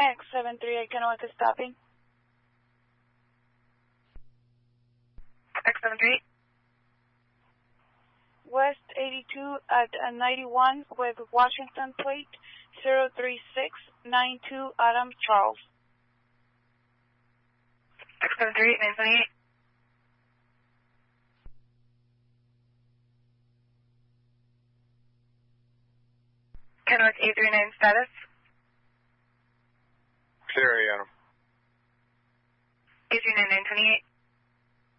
X738 Kennewick is stopping. X738. West 82 at 91 with Washington plate 03692 Adam Charles. X738 928. Kennewick 839 status. Clear, Adam. 839 928.